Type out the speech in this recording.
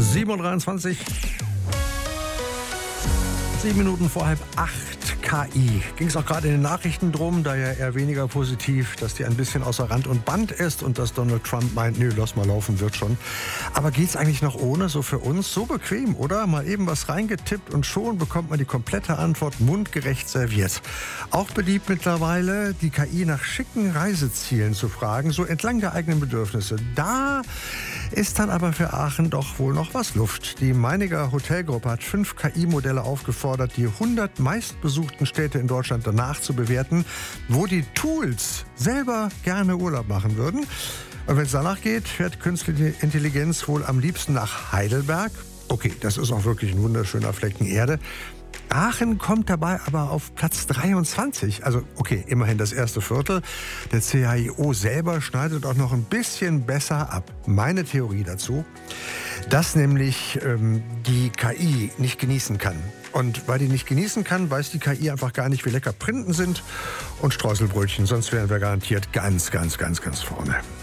7:23 Uhr. 7 Minuten vor 7:30. KI. Ging es auch gerade in den Nachrichten drum, da ja eher weniger positiv, dass die ein bisschen außer Rand und Band ist und dass Donald Trump meint, nö, lass mal laufen, wird schon. Aber geht's eigentlich noch ohne, so für uns? So bequem, oder? Mal eben was reingetippt und schon bekommt man die komplette Antwort mundgerecht serviert. Auch beliebt mittlerweile, die KI nach schicken Reisezielen zu fragen, so entlang der eigenen Bedürfnisse. Da ist dann aber für Aachen doch wohl noch was Luft. Die Meininger Hotelgruppe hat 5 KI-Modelle aufgefordert, die 100 meistbesuchten Städte in Deutschland danach zu bewerten, wo die Tools selber gerne Urlaub machen würden. Und wenn es danach geht, fährt künstliche Intelligenz wohl am liebsten nach Heidelberg. Okay, das ist auch wirklich ein wunderschöner Flecken Erde. Aachen kommt dabei aber auf Platz 23. Also okay, immerhin das erste Viertel. Der CHIO selber schneidet auch noch ein bisschen besser ab. Meine Theorie dazu, dass nämlich die KI nicht genießen kann. Und weil die nicht genießen kann, weiß die KI einfach gar nicht, wie lecker Printen sind und Streuselbrötchen. Sonst wären wir garantiert ganz vorne.